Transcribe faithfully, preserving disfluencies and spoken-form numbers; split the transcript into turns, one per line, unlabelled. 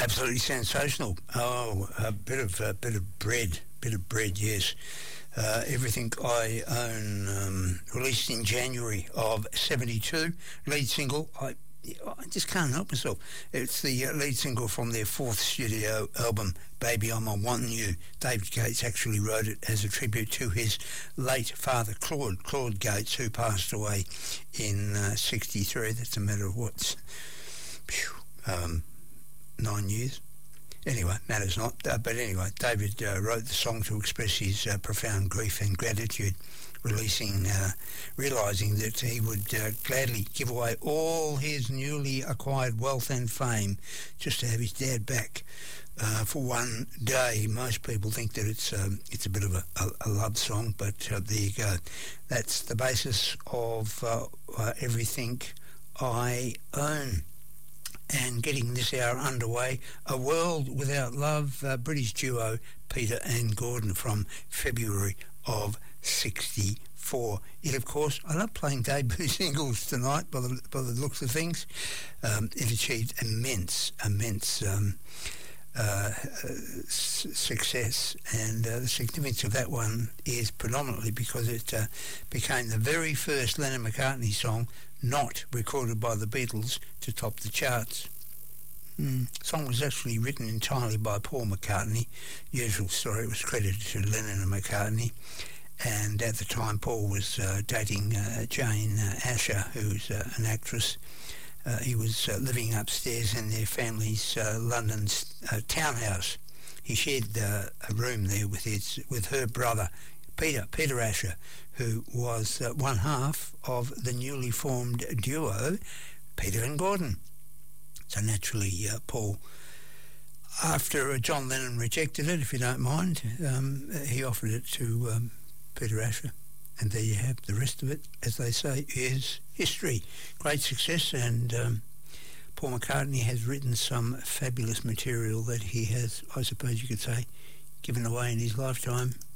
Absolutely sensational. Oh, a bit of a bit of bread, bit of bread. Yes. Uh, Everything I Own, um, released in January of seventy-two. Lead single. I I just can't help myself. It's the uh, lead single from their fourth studio album, Baby I'm a Wantin' You. David Gates actually wrote it as a tribute to his late father, Claude, Claude Gates, who passed away in uh, sixty-three. That's a matter of what's, phew, um, nine years. Anyway, matters not. Uh, but anyway, David uh, wrote the song to express his uh, profound grief and gratitude, releasing, uh, realising that he would uh, gladly give away all his newly acquired wealth and fame just to have his dad back uh, for one day. Most people think that it's um, it's a bit of a, a, a love song, but uh, there you go. That's the basis of uh, uh, Everything I Own. And getting this hour underway, A World Without Love, uh, British duo Peter and Gordon from February of sixty-four. Yet, of course, I love playing debut singles tonight by the, by the looks of things. Um, it achieved immense, immense um, uh, uh, s- success, and uh, the significance of that one is predominantly because it uh, became the very first Lennon-McCartney song not recorded by the Beatles to top the charts. Mm. The song was actually written entirely by Paul McCartney. Usual story, it was credited to Lennon and McCartney. And at the time, Paul was uh, dating uh, Jane uh, Asher, who's uh, an actress. Uh, he was uh, living upstairs in their family's uh, London uh, townhouse. He shared uh, a room there with his with her brother, Peter, Peter Asher, who was uh, one half of the newly formed duo, Peter and Gordon. So naturally, uh, Paul, after uh, John Lennon rejected it, if you don't mind, um, he offered it to um, Peter Asher. And there you have the rest of it, as they say, is history. Great success, and um, Paul McCartney has written some fabulous material that he has, I suppose you could say, given away in his lifetime